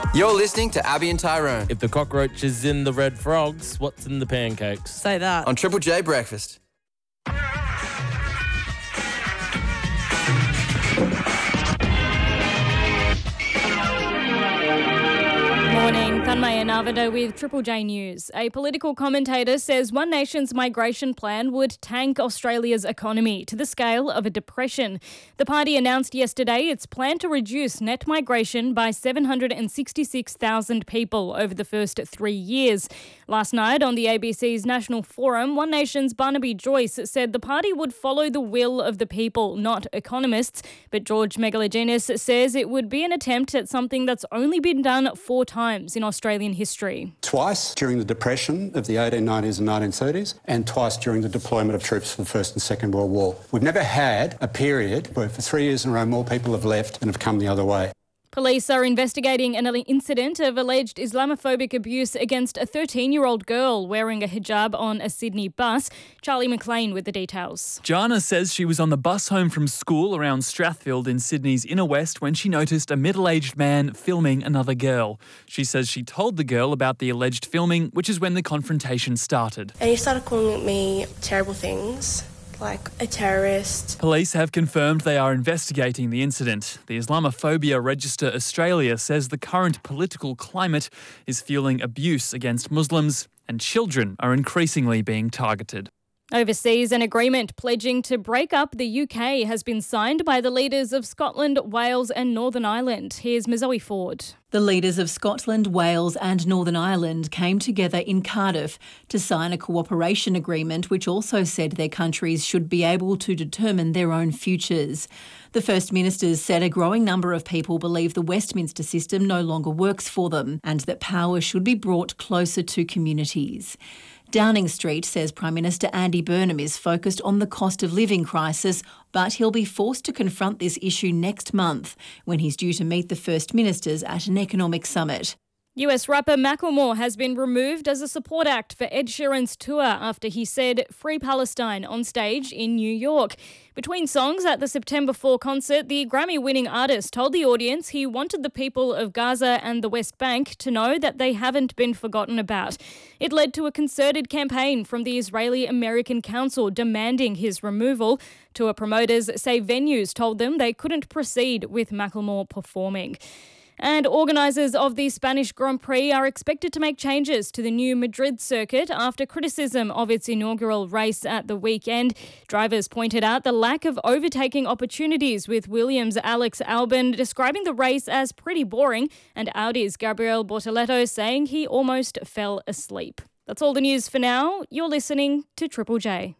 You're listening to Abby and Tyrone If the cockroach is in the red frogs, what's in the pancakes? Say that. on Triple J Breakfast. Morning, Thanmaya Narvado with Triple J News. A political commentator says One Nation's migration plan would tank Australia's economy to the scale of a depression. The party announced yesterday its plan to reduce net migration by 766,000 people over the first 3 years. Last night on the ABC's National Forum, One Nation's Barnaby Joyce said the party would follow the will of the people, not economists. But George Megalogenis says it would be an attempt at something that's only been done 4 times in Australian history. Twice during the Depression of the 1890s and 1930s, and twice during the deployment of troops for the First and Second World War. We've never had a period where for 3 years in a row more people have left and have come the other way. Police are investigating an incident of alleged Islamophobic abuse against a 13-year-old girl wearing a hijab on a Sydney bus. Charlie McLean with the details. Jana says she was on the bus home from school around Strathfield in Sydney's inner west when she noticed a middle-aged man filming another girl. She says she told the girl about the alleged filming, which is when the confrontation started. And he started calling me terrible things, like a terrorist. Police have confirmed they are investigating the incident. The Islamophobia Register Australia says the current political climate is fueling abuse against Muslims, and children are increasingly being targeted. Overseas, an agreement pledging to break up the UK has been signed by the leaders of Scotland, Wales and Northern Ireland. Here's Zoe Ford. The leaders of Scotland, Wales and Northern Ireland came together in Cardiff to sign a cooperation agreement which also said their countries should be able to determine their own futures. The First Ministers said a growing number of people believe the Westminster system no longer works for them and that power should be brought closer to communities. Downing Street says Prime Minister Andy Burnham is focused on the cost of living crisis, but he'll be forced to confront this issue next month when he's due to meet the First Ministers at an economic summit. US rapper Macklemore has been removed as a support act for Ed Sheeran's tour after he said "Free Palestine" on stage in New York. Between songs at the September 4 concert, the Grammy-winning artist told the audience he wanted the people of Gaza and the West Bank to know that they haven't been forgotten about. It led to a concerted campaign from the Israeli-American Council demanding his removal. Tour promoters say venues told them they couldn't proceed with Macklemore performing. And organisers of the Spanish Grand Prix are expected to make changes to the new Madrid circuit after criticism of its inaugural race at the weekend. Drivers pointed out the lack of overtaking opportunities, with Williams' Alex Albon describing the race as pretty boring and Audi's Gabriel Bortoleto saying he almost fell asleep. That's all the news for now. You're listening to Triple J.